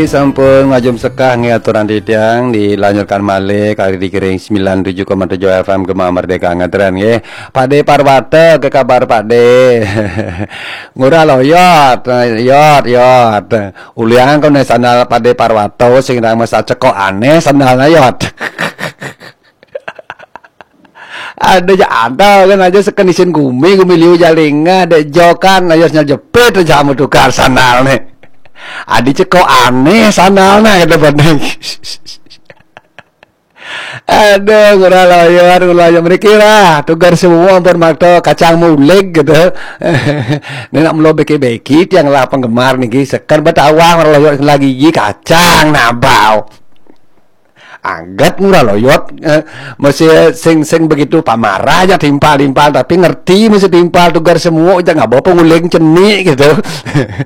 sampun ngajum sekah ngaturan tiang dilanjutkan malih kali dikiring 97,7 FM Gema Merdeka ngetren nggih. Pakde Parwata ke kabar Pakde. Ngurah lo yot. Uliang kene sandal Pakde Parwata sing nang masa cekok aneh sandalna yot. Ada kan aja sekenisin gumi liu jalinga ada jokan aja jepit jamu tukar sandal nih. Adi ceko aneh sandalnya kata bening. Aduh, ngurah mereka tukar semua bermakto kacang mulik gitu. Ini nak melo beki-beki tiang lah penggemar nih sekan betawang ngurah lagi kacang nabau. Anggat murah loyot masih sing begitu pamarah aja timpal tapi ngerti masih timpal tugar semua aja nggak bawa penguling ceni gitu.